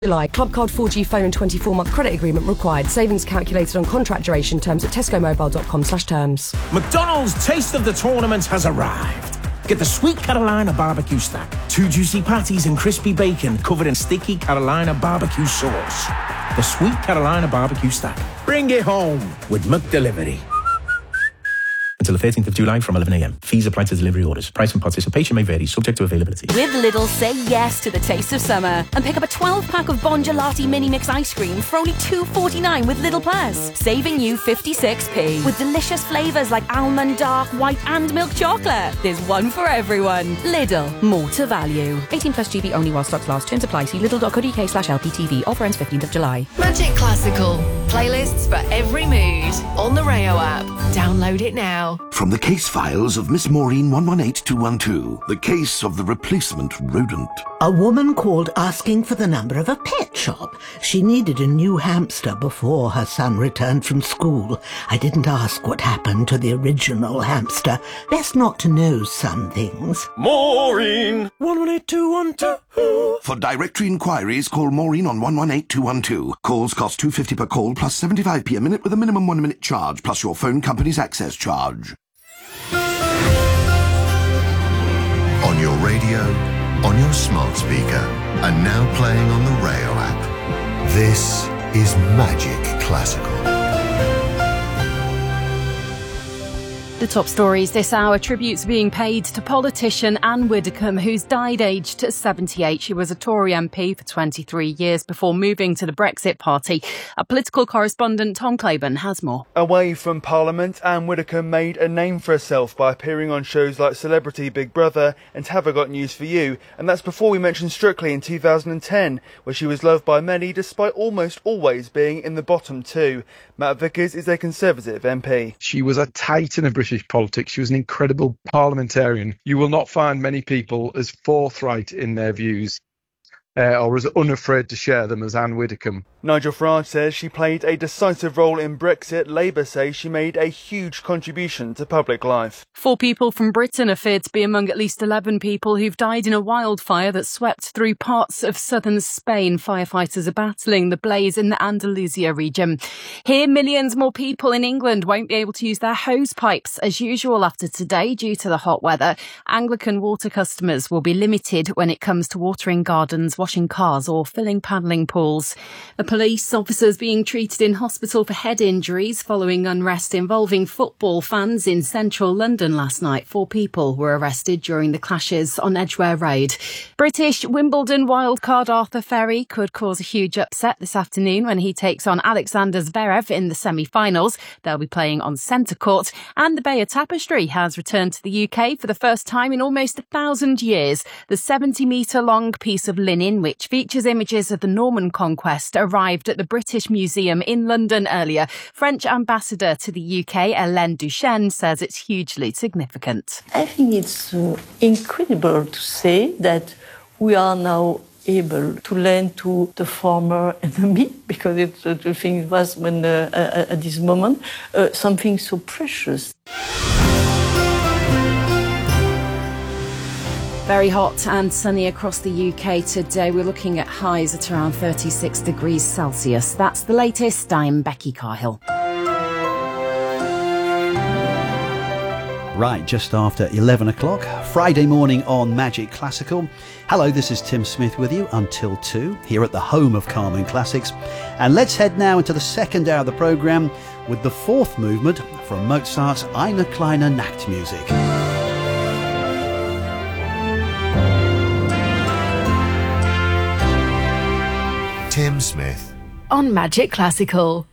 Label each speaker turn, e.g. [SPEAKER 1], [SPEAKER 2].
[SPEAKER 1] July. Club Card 4G phone and 24-month credit agreement required. Savings calculated on contract duration. Terms at tescomobile.com/terms.
[SPEAKER 2] McDonald's Taste of the Tournament has arrived. Get the Sweet Carolina barbecue stack. 2 juicy patties and crispy bacon covered in sticky Carolina barbecue sauce. The Sweet Carolina barbecue stack. Bring it home with McDelivery. Until the 13th of July from 11 a.m. Fees apply to delivery orders. Price and participation may vary, subject to availability.
[SPEAKER 3] With Lidl, say yes to the taste of summer and pick up a 12-pack of Bon Gelati Mini Mix ice cream for only $2.49 with Lidl Plus, saving you 56p. With delicious flavours like almond, dark, white and milk chocolate. There's one for everyone. Lidl, more to value.
[SPEAKER 1] 18 plus GB only while stocks last. Terms apply. See lidl.co.uk/LPTV. Offer ends 15th of July.
[SPEAKER 4] Magic Classical. Playlists for every mood. On the Rayo app. Download it now.
[SPEAKER 5] From the case files of Miss Maureen 118212, the case of the replacement rodent.
[SPEAKER 6] A woman called asking for the number of a pet shop. She needed a new hamster before her son returned from school. I didn't ask what happened to the original hamster. Best not to know some things.
[SPEAKER 2] Maureen 118212.
[SPEAKER 5] For directory inquiries, call Maureen on 118212. Calls cost $2.50 per call plus 75p a minute with a minimum 1 minute charge plus your phone company's access charge.
[SPEAKER 7] On your radio, on your smart speaker, and now playing on the Rayo app. This is Magic Classical.
[SPEAKER 8] The top stories this hour. Tributes being paid to politician Anne Widdecombe, who's died aged 78. She was a Tory MP for 23 years before moving to the Brexit Party. Our political correspondent Tom Claiborne has more.
[SPEAKER 9] Away from Parliament, Anne Widdecombe made a name for herself by appearing on shows like Celebrity Big Brother and Have I Got News for You? And that's before we mentioned Strictly in 2010, where she was loved by many despite almost always being in the bottom two. Matt Vickers is a Conservative MP.
[SPEAKER 10] She was a titan of British politics. She was an incredible parliamentarian. You will not find many people as forthright in their views or as unafraid to share them as Anne Widdecombe.
[SPEAKER 9] Nigel Farage says she played a decisive role in Brexit. Labour say she made a huge contribution to public life.
[SPEAKER 8] 4 people from Britain are feared to be among at least 11 people who've died in a wildfire that swept through parts of southern Spain. Firefighters are battling the blaze in the Andalusia region. Here, millions more people in England won't be able to use their hose pipes as usual after today due to the hot weather. Anglican water customers will be limited when it comes to watering gardens, washing cars or filling paddling pools. A police officer's being treated in hospital for head injuries following unrest involving football fans in central London last night. 4 people were arrested during the clashes on Edgware Road. British Wimbledon wildcard Arthur Ferry could cause a huge upset this afternoon when he takes on Alexander Zverev in the semi-finals. They'll be playing on centre court. And the Bayeux Tapestry has returned to the UK for the first time in almost 1,000 years. The 70-metre long piece of linen, which features images of the Norman conquest, arrived at the British Museum in London earlier. French Ambassador to the UK, Hélène Duchesne, says it's hugely significant.
[SPEAKER 11] I think it's incredible to say that we are now able to lend to the former enemy, because the thing was when at this moment something so precious.
[SPEAKER 8] Very hot and sunny across the UK today. We're looking at highs at around 36 degrees Celsius. That's the latest. I'm Becky Carhill.
[SPEAKER 12] Right, just after 11 o'clock, Friday morning on Magic Classical. Hello, this is Tim Smith with you until 2, here at the home of Carmen Classics. And let's head now into the second hour of the programme with the 4th movement from Mozart's Eine kleine Nachtmusik.
[SPEAKER 7] Tim Smith
[SPEAKER 4] on Magic Classical.